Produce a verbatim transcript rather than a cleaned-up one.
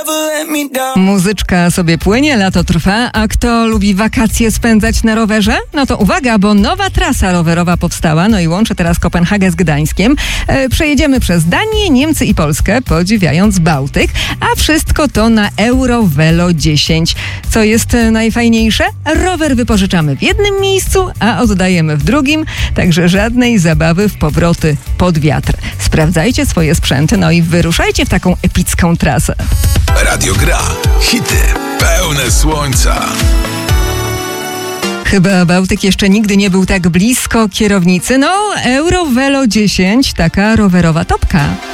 Muzyczka sobie płynie, lato trwa, a kto lubi wakacje spędzać na rowerze? No to uwaga, bo nowa trasa rowerowa powstała, no i łączy teraz Kopenhagę z Gdańskiem. E, przejedziemy przez Danię, Niemcy i Polskę, podziwiając Bałtyk, a wszystko to na Eurovelo dziesięć. Co jest najfajniejsze? Rower wypożyczamy w jednym miejscu, a oddajemy w drugim, także żadnej zabawy w powroty pod wiatr. Sprawdzajcie swoje sprzęty, no i wyruszajcie w taką epicką trasę. Radio Gra. Hity pełne słońca. Chyba Bałtyk jeszcze nigdy nie był tak blisko kierownicy. No, Eurovelo dziesięć, taka rowerowa topka.